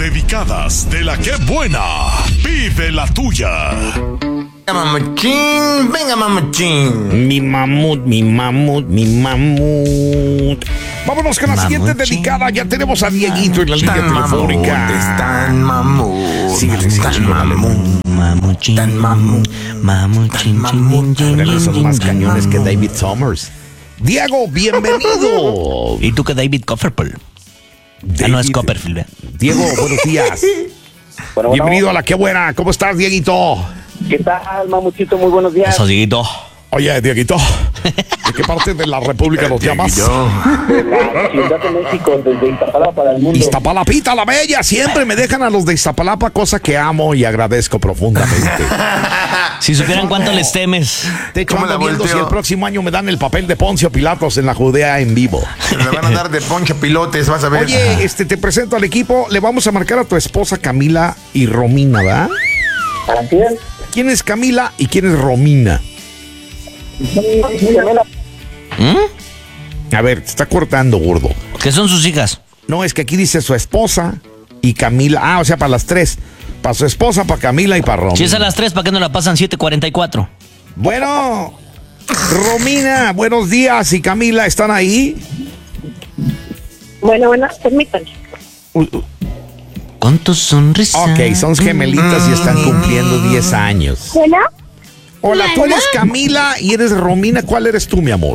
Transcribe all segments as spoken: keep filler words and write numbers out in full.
dedicadas de la que buena. Vive la tuya. Venga, mamuchín, venga, mamuchín. Mi mamut, mi mamut, mi mamut. Vámonos con la Mamuchín. siguiente dedicada. Ya tenemos a Dieguito en la línea Tan telefónica. mamut, tan mamut. Sí, sí, sí, tan sí, mamut. Mamuchín, Tan mamut. mamuchín, mamut. chin, Pero esos son más Tan cañones que mamut. David Summers. Diego, bienvenido. ¿Y tú que David Copperfield? Ah, no es Copperfield, ¿eh? Diego, buenos días. Bueno, Bienvenido a la que buena. ¿Cómo estás, Dieguito? ¿Qué tal, mamuchito? Muy buenos días. Eso, Dieguito. Oye, Dieguito, ¿de qué parte de la República nos llamas? Yo. De la Ciudad de México, desde Iztapalapa para el mundo. Iztapalapita, la bella. Siempre me dejan a los de Iztapalapa, cosa que amo y agradezco profundamente. Si supieran cuánto les temes. De hecho, ¿Cómo ando la viendo si volteo? el próximo año me dan el papel de Poncio Pilatos en la Judea en vivo. Le van a dar de poncho pilotes, vas a ver. Oye, este, te presento al equipo. Le vamos a marcar a tu esposa Camila y Romina, ¿verdad? Así es. ¿Quién es Camila y quién es Romina? Gemela. ¿Mm? A ver, te está cortando, gordo. ¿Qué son sus hijas? No, es que aquí dice su esposa y Camila. Ah, o sea, para las tres. Para su esposa, para Camila y para Romina. Si es a las tres, ¿para qué no la pasan siete cuarenta y cuatro? Bueno, Romina, buenos días. ¿Y Camila están ahí? Bueno, bueno, permítanme. Uh, uh, Con tu sonrisa. ok, son gemelitas y están cumpliendo diez años. Bueno, Hola, tú eres Camila y eres Romina. ¿Cuál eres tú, mi amor?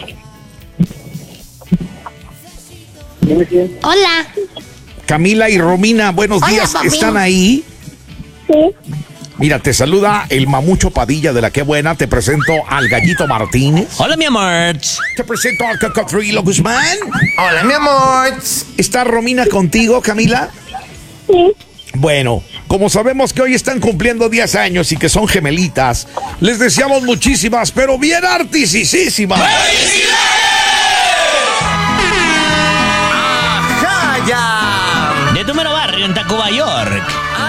Dime quién. hola. Camila y Romina, buenos Hola, días. papi. ¿Están ahí? Sí, Mira, te saluda el Mamucho Padilla de la Que Buena. Te presento al Gallito Martínez. Hola, mi amor. Te presento al Cocotrillo Guzmán. Hola, mi amor. ¿Está Romina contigo, Camila? sí. Bueno, como sabemos que hoy están cumpliendo diez años y que son gemelitas, les deseamos muchísimas, pero bien artisísimas. ¡Ja, ya! De tu mero barrio en Tacuba, York.